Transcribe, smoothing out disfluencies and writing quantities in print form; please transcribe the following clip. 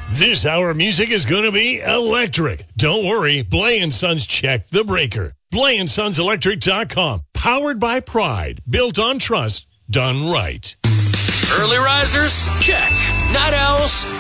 This hour of music is going to be electric. Don't worry, Blay & Sons check the breaker. BlayandSonsElectric.com. Powered by pride. Built on trust. Done right. Early risers? Check. Night owls?